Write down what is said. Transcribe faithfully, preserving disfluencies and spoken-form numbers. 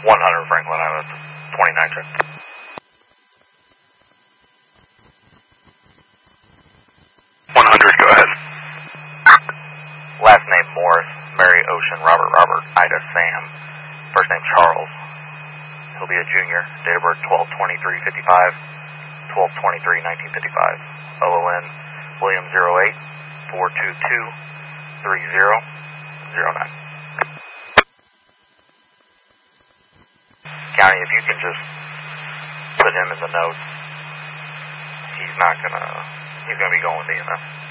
one hundred Franklin Island, twenty-nine check. one hundred, go ahead. Last name Morris, Mary Ocean, Robert Robert, Ida Sam. First name Charles. He'll be a junior. Date of birth twelve twenty-three fifty-five, twelve twenty-three nineteen fifty-five. O O N William zero eight four two two three zero zero nine. County, if you can just put him in the notes, he's not gonna, he's gonna be going with E M S.